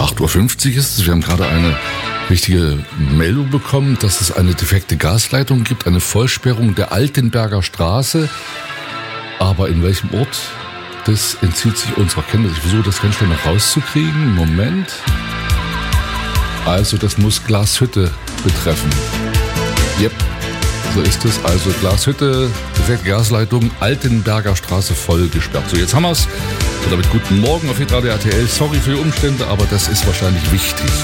8.50 Uhr ist es. Wir haben gerade eine wichtige Meldung bekommen, dass es eine defekte Gasleitung gibt, eine Vollsperrung der Altenberger Straße. Aber in welchem Ort, das entzieht sich unserer Kenntnis. Ich versuche das ganz schnell noch rauszukriegen. Moment. Also das muss Glashütte betreffen. Yep, so ist es. Also Glashütte, defekte Gasleitung, Altenberger Straße voll gesperrt. So, jetzt haben wir es. Und damit guten Morgen auf Hitradio RTL. Sorry für die Umstände, aber das ist wahrscheinlich wichtig.